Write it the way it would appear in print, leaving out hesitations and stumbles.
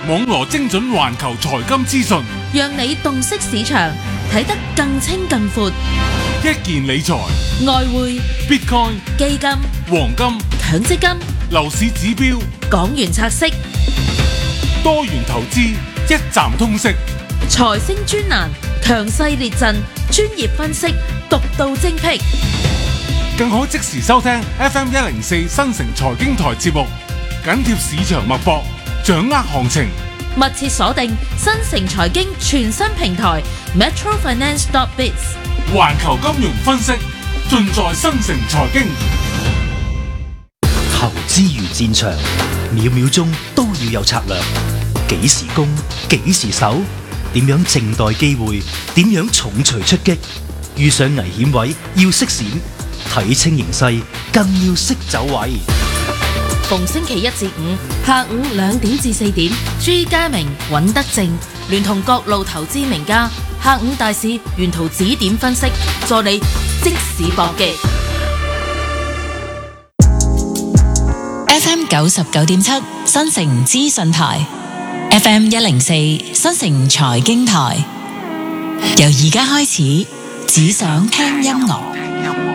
網羅精準環球財金資訊， 讓你洞悉市場，睇得更清更闊。 一件理財、 外匯、 Bitcoin、 基金、 黃金、 強積金、 樓市指標、 港元拆息、 多元投資，一站通識。 財星專欄，強勢列陣，專業分析，獨到精闢。 更可即時收聽 FM104新城財經台節目，緊貼市場脈搏，掌握行情。 密切鎖定新城財經全新平台 metrofinance.biz， 環球金融分析盡在新城財經。 投資如戰場，秒秒鐘都要有策略。幾時攻，幾時守，點樣靜待機會，點樣重錘出擊。遇上危險位要識閃，睇清形勢更要識走位。 逢星期一至五下午2點至4點，朱家明、尹德正聯同各路投資名家，下午大市沿途指點分析，助你即市搏擊。 FM 99.7新城資訊台，FM 104新城財經台，由而家開始，只想聽音樂。